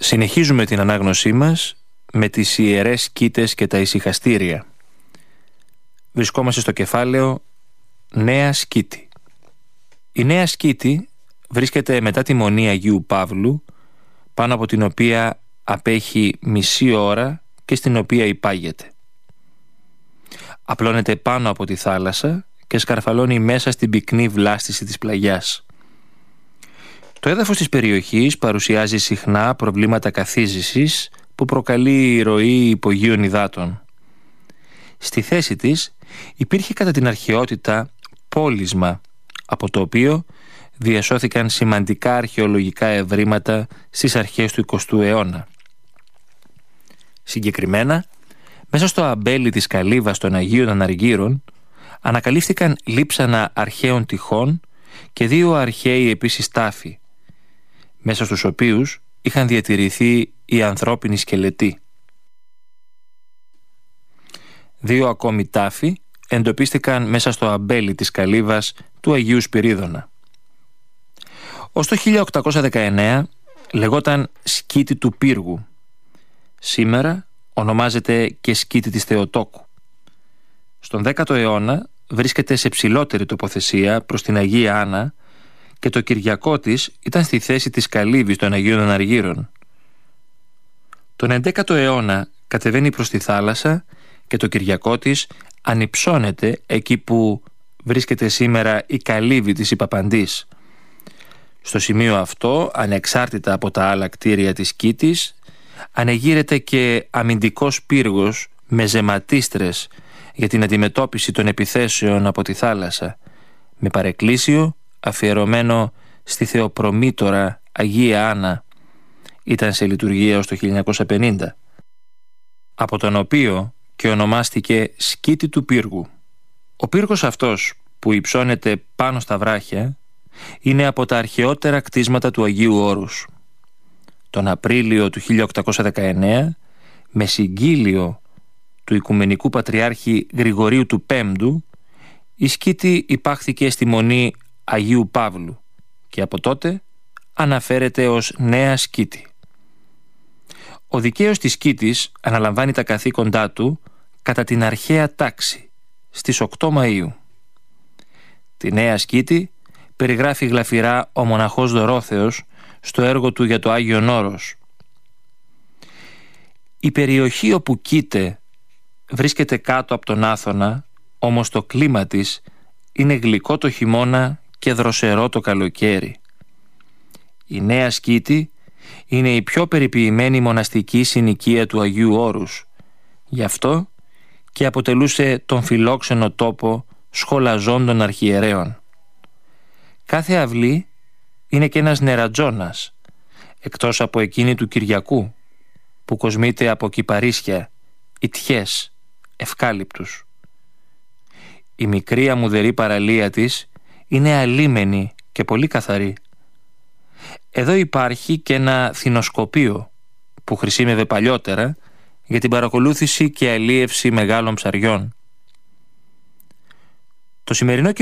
Συνεχίζουμε την ανάγνωσή μας με τις ιερές σκήτες και τα ησυχαστήρια. Βρισκόμαστε στο κεφάλαιο Νέα Σκήτη. Η Νέα Σκήτη βρίσκεται μετά τη Μονή Αγίου Παύλου, πάνω από την οποία απέχει μισή ώρα και στην οποία υπάγεται. Απλώνεται πάνω από τη θάλασσα και σκαρφαλώνει μέσα στην πυκνή βλάστηση της πλαγιάς. Το έδαφος της περιοχής παρουσιάζει συχνά προβλήματα καθίζησης που προκαλεί η ροή υπογείων υδάτων. Στη θέση της υπήρχε κατά την αρχαιότητα πόλισμα, από το οποίο διασώθηκαν σημαντικά αρχαιολογικά ευρήματα στις αρχές του 20ου αιώνα. Συγκεκριμένα, μέσα στο αμπέλι της καλύβας των Αγίων Αναργύρων ανακαλύφθηκαν λείψανα αρχαίων τυχών και 2 αρχαίοι επίσης τάφοι, μέσα στους οποίους είχαν διατηρηθεί οι ανθρώπινοι σκελετοί. 2 ακόμη τάφοι εντοπίστηκαν μέσα στο αμπέλι της καλύβας του Αγίου Σπυρίδωνα. Ως το 1819 λεγόταν Σκήτη του Πύργου. Σήμερα ονομάζεται και Σκήτη της Θεοτόκου. Στον 10ο αιώνα βρίσκεται σε ψηλότερη τοποθεσία προς την Αγία Άννα και το Κυριακό της ήταν στη θέση της καλύβης των Αγίων Αναργύρων. Τον 11ο αιώνα κατεβαίνει προς τη θάλασσα και το Κυριακό της ανυψώνεται εκεί που βρίσκεται σήμερα η καλύβη της Ιπαπαντής. Στο σημείο αυτό, ανεξάρτητα από τα άλλα κτίρια της Σκήτης, ανεγείρεται και αμυντικός πύργος με ζεματίστρες για την αντιμετώπιση των επιθέσεων από τη θάλασσα, με παρεκκλήσιο αφιερωμένο στη Θεοπρομήτωρα Αγία Άννα. Ήταν σε λειτουργία ως το 1950, από τον οποίο και ονομάστηκε Σκήτη του Πύργου. Ο πύργος αυτός που υψώνεται πάνω στα βράχια είναι από τα αρχαιότερα κτίσματα του Αγίου Όρους. Τον Απρίλιο του 1819, με συγκύλιο του Οικουμενικού Πατριάρχη Γρηγορίου του Πέμπτου, η Σκήτη υπάχθηκε στη Μονή Αγίου Παύλου και από τότε αναφέρεται ως Νέα Σκήτη. Ο δικαίος της Σκήτης αναλαμβάνει τα καθήκοντά του κατά την αρχαία τάξη στις 8 Μαΐου. Τη Νέα Σκήτη περιγράφει γλαφυρά ο μοναχός Δωρόθεος στο έργο του για το Άγιον Όρος. Η περιοχή όπου κοίται βρίσκεται κάτω από τον Άθωνα, όμως το κλίμα της είναι γλυκό το χειμώνα και δροσερό το καλοκαίρι. Η Νέα Σκήτη είναι η πιο περιποιημένη μοναστική συνοικία του Αγίου Όρους. Γι' αυτό και αποτελούσε τον φιλόξενο τόπο σχολαζών των αρχιερέων. Κάθε αυλή είναι και ένας νερατζώνας, εκτός από εκείνη του Κυριακού, που κοσμείται από κυπαρίσια, ιτιές, ευκάλυπτους. Η μικρή αμμουδερή παραλία της είναι αλίμενη και πολύ καθαρή. Εδώ υπάρχει και ένα θηνοσκοπείο που χρησίμευε παλιότερα για την παρακολούθηση και αλίευση μεγάλων ψαριών. Το σημερινό